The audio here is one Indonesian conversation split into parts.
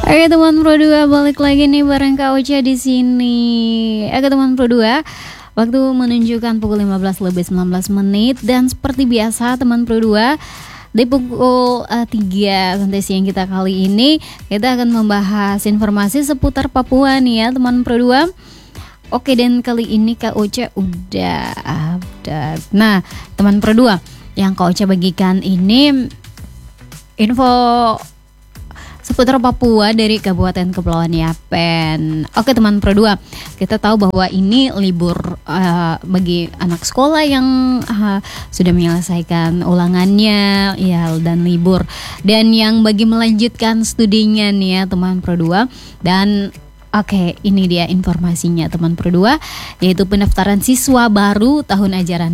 Oke teman Pro 2, balik lagi nih bareng Kak Ocha di sini. Oke teman Pro 2, waktu menunjukkan pukul 15 lebih 19 menit. Dan seperti biasa teman Pro 2, di pukul 3 sampai siang kita kali ini, kita akan membahas informasi seputar Papua nih ya teman Pro 2. Oke, dan kali ini Kak Ocha udah update. Nah teman Pro 2, yang Kak Ocha bagikan ini info seputar Papua dari Kabupaten Kepulauan Yapen. Oke teman Pro 2, kita tahu bahwa ini libur bagi anak sekolah yang sudah menyelesaikan ulangannya ya, dan libur. Dan yang bagi melanjutkan studinya nih ya teman Pro 2. Dan oke, ini dia informasinya teman Pro 2, yaitu pendaftaran siswa baru tahun ajaran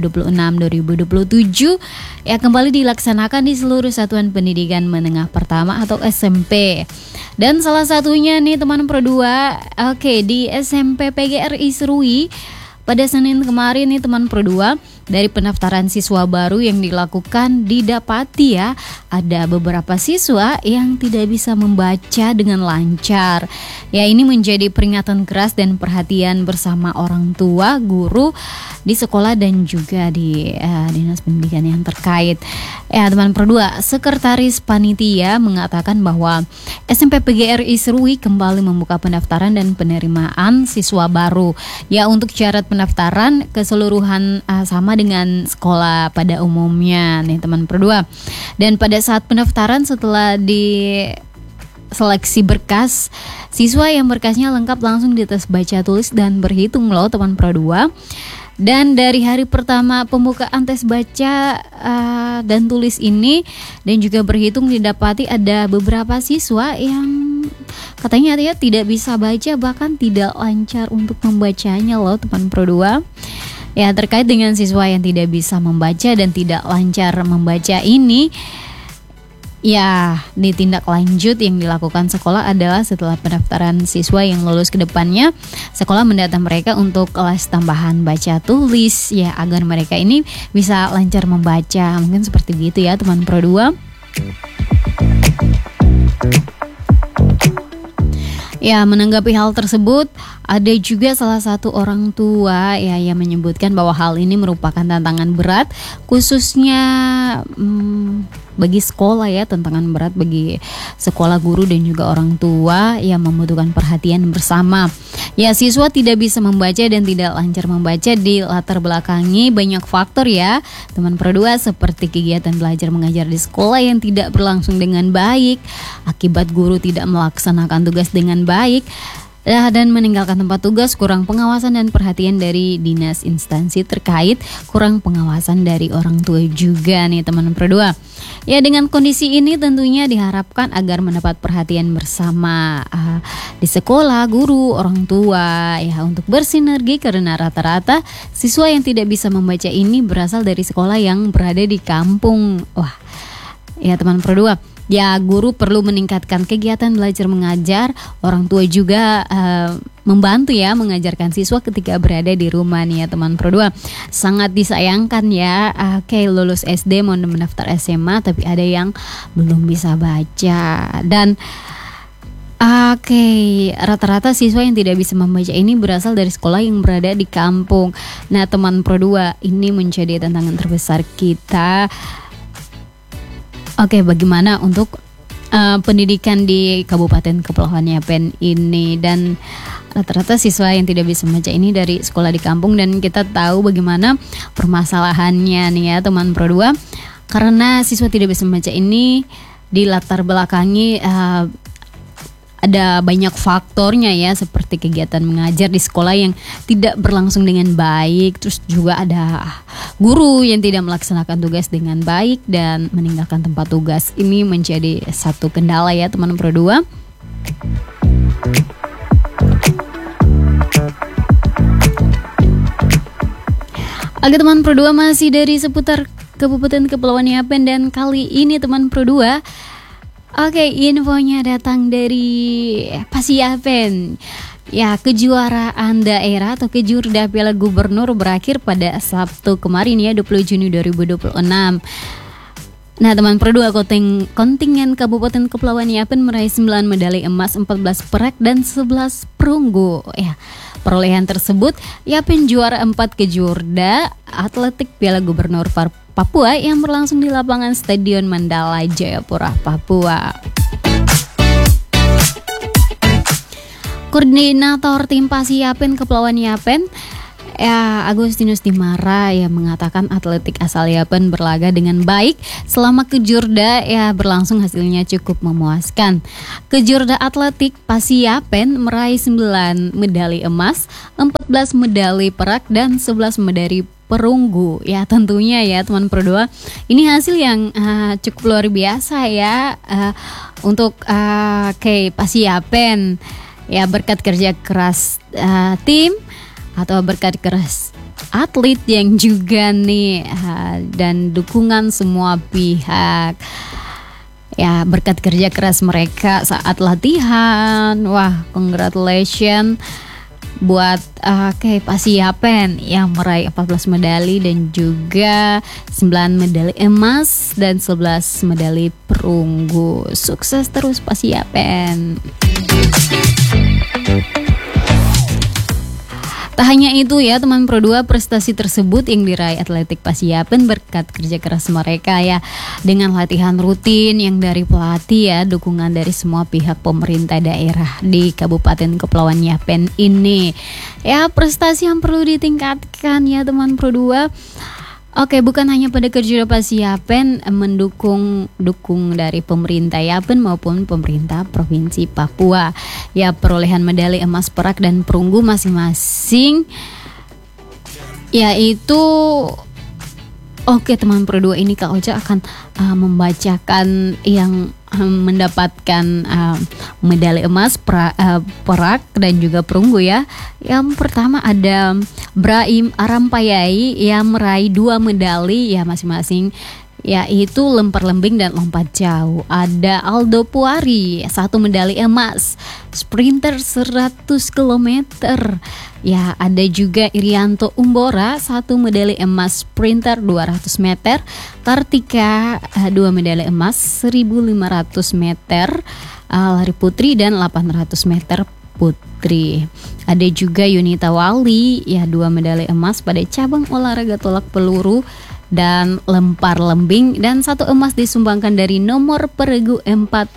2026-2027 ya kembali dilaksanakan di seluruh satuan pendidikan menengah pertama atau SMP. Dan salah satunya nih teman Pro 2, oke, di SMP PGRI Serui pada Senin kemarin nih teman Pro 2, dari pendaftaran siswa baru yang dilakukan didapati ya, ada beberapa siswa yang tidak bisa membaca dengan lancar. Ya, ini menjadi peringatan keras dan perhatian bersama orang tua, guru di sekolah dan juga di dinas pendidikan yang terkait. Ya teman Pro 2, Sekretaris Panitia mengatakan bahwa SMP PGRI Serui kembali membuka pendaftaran dan penerimaan siswa baru. Ya, untuk syarat pendaftaran keseluruhan sama dengan sekolah pada umumnya nih teman Pro 2. Dan pada saat pendaftaran setelah di seleksi berkas, siswa yang berkasnya lengkap langsung dites baca tulis dan berhitung loh teman Pro 2. Dan dari hari pertama pembukaan tes baca dan tulis ini dan juga berhitung, didapati ada beberapa siswa yang katanya dia tidak bisa baca, bahkan tidak lancar untuk membacanya loh teman Pro 2. Ya, terkait dengan siswa yang tidak bisa membaca dan tidak lancar membaca ini, ya, ditindak lanjut yang dilakukan sekolah adalah setelah pendaftaran siswa yang lulus ke depannya, sekolah mendata mereka untuk kelas tambahan baca tulis ya, agar mereka ini bisa lancar membaca. Mungkin seperti gitu ya teman Pro 2. Ya, menanggapi hal tersebut, ada juga salah satu orang tua ya yang menyebutkan bahwa hal ini merupakan tantangan berat, khususnya bagi sekolah ya, tantangan berat bagi sekolah, guru dan juga orang tua yang membutuhkan perhatian bersama. Ya, siswa tidak bisa membaca dan tidak lancar membaca di latar belakangi banyak faktor ya teman Pro 2, seperti kegiatan belajar mengajar di sekolah yang tidak berlangsung dengan baik, akibat guru tidak melaksanakan tugas dengan baik, dan meninggalkan tempat tugas, kurang pengawasan dan perhatian dari dinas instansi terkait, kurang pengawasan dari orang tua juga nih teman Pro 2. Ya, dengan kondisi ini tentunya diharapkan agar mendapat perhatian bersama di sekolah, guru, orang tua ya, untuk bersinergi, karena rata-rata siswa yang tidak bisa membaca ini berasal dari sekolah yang berada di kampung. Wah, ya teman Pro 2. Ya, guru perlu meningkatkan kegiatan belajar mengajar, orang tua juga membantu ya mengajarkan siswa ketika berada di rumah nih ya teman Pro 2. Sangat disayangkan ya, oke, lulus SD mau mendaftar SMA tapi ada yang belum bisa baca. Dan oke, rata-rata siswa yang tidak bisa membaca ini berasal dari sekolah yang berada di kampung. Nah teman Pro 2, ini menjadi tantangan terbesar kita. Oke, bagaimana untuk pendidikan di Kabupaten Kepulauan Yapen ini? Dan rata-rata siswa yang tidak bisa membaca ini dari sekolah di kampung, dan kita tahu bagaimana permasalahannya nih ya teman Pro 2. Karena siswa tidak bisa membaca ini di latar belakangi ada banyak faktornya ya, seperti kegiatan mengajar di sekolah yang tidak berlangsung dengan baik, terus juga ada guru yang tidak melaksanakan tugas dengan baik dan meninggalkan tempat tugas. Ini menjadi satu kendala ya teman Pro 2. Oke teman Pro 2, masih dari seputar Kabupaten Kepulauan Yapen, dan kali ini teman Pro 2, oke, infonya datang dari Pasiapen. Ya, kejuaraan daerah atau Kejurda Piala Gubernur berakhir pada Sabtu kemarin ya, 20 Juni 2026. Nah, teman Pro 2, kontingen Kabupaten Kepulauan Yapen meraih 9 medali emas, 14 perak dan 11 perunggu. Ya, perolehan tersebut Yapen juara 4 kejurda atletik Piala Gubernur Papua yang berlangsung di lapangan Stadion Mandala Jayapura, Papua. Koordinator tim Pasi Yapen Kepulauan Yapen Agustinus Dimara mengatakan atletik asal Yapen berlaga dengan baik selama kejurda berlangsung, hasilnya cukup memuaskan. Kejurda atletik Pasi Yapen meraih 9 medali emas, 14 medali perak dan 11 medali perunggu. Ya, tentunya ya teman Pro 2, ini hasil yang cukup luar biasa ya untuk Pasi Yapen. Ya, berkat kerja keras tim atau berkat keras atlet yang juga nih dan dukungan semua pihak. Ya, berkat kerja keras mereka saat latihan. Wah, congratulations buat Pasi Yapen yang meraih 14 medali dan juga 9 medali emas dan 11 medali perunggu. Sukses terus Pasi Yapen. Tak hanya itu ya teman Pro 2, prestasi tersebut yang diraih atletik Pasi Yapen berkat kerja keras mereka ya, dengan latihan rutin yang dari pelatih ya, dukungan dari semua pihak pemerintah daerah di Kabupaten Kepulauan Yapen ini. Ya, prestasi yang perlu ditingkatkan ya teman Pro 2. Oke, bukan hanya pada kerja Pasi Yapen mendukung dari pemerintah Yapen maupun pemerintah Provinsi Papua. Ya, perolehan medali emas, perak dan perunggu masing-masing yaitu teman Pro 2, ini Kak Ocha akan membacakan yang mendapatkan medali emas, perak dan juga perunggu ya. Yang pertama ada Brahim Arampayai yang meraih 2 medali ya masing-masing, yaitu lempar lembing dan lompat jauh. Ada Aldo Puari 1 medali emas, sprinter 100 km. Ya, ada juga Irianto Umbora 1 medali emas, sprinter 200 meter. Kartika 2 medali emas, 1500 meter lari putri dan 800 meter putri. Ada juga Yunita Wali 2 medali emas pada cabang olahraga tolak peluru dan lempar lembing, dan 1 emas disumbangkan dari nomor peregu 4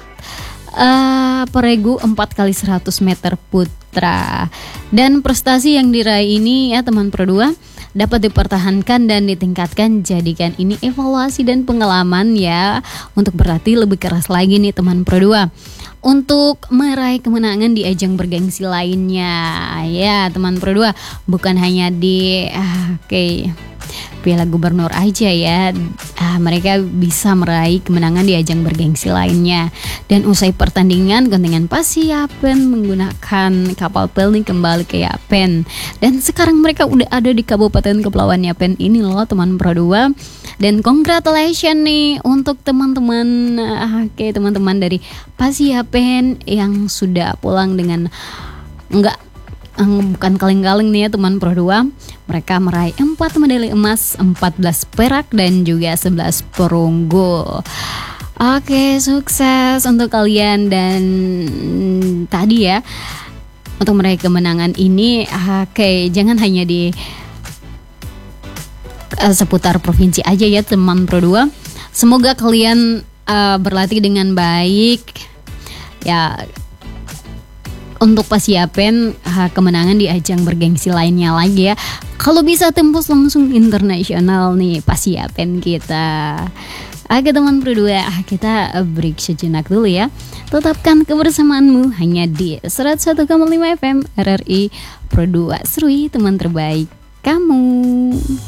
kali 100 meter putra. Dan prestasi yang diraih ini ya teman Pro 2 dapat dipertahankan dan ditingkatkan, jadikan ini evaluasi dan pengalaman ya untuk berlatih lebih keras lagi nih teman Pro 2 untuk meraih kemenangan di ajang bergengsi lainnya ya teman Pro 2. Bukan hanya di Piala Gubernur aja ya, mereka bisa meraih kemenangan di ajang bergengsi lainnya. Dan usai pertandingan, kontingen Pasi Yapen menggunakan kapal pelni kembali ke Yapen, dan sekarang mereka udah ada di Kabupaten Kepulauan Yapen ini loh teman Pro 2. Dan congratulations nih untuk teman-teman teman-teman dari Pasi Yapen yang sudah pulang dengan bukan kaleng-kaleng nih ya teman Pro 2. Mereka meraih 4 medali emas, 14 perak dan juga 11 perunggu. Oke, sukses untuk kalian. Dan tadi ya, untuk meraih kemenangan ini jangan hanya di seputar provinsi aja ya teman Pro 2. Semoga kalian berlatih dengan baik ya, untuk Pasi Yapen kemenangan di ajang bergengsi lainnya lagi ya. Kalau bisa tembus langsung internasional nih Pasi Yapen kita. Oke teman Pro 2, kita break sejenak dulu ya. Tetapkan kebersamaanmu hanya di 101,5 FM RRI Pro 2 Serui, teman terbaik kamu.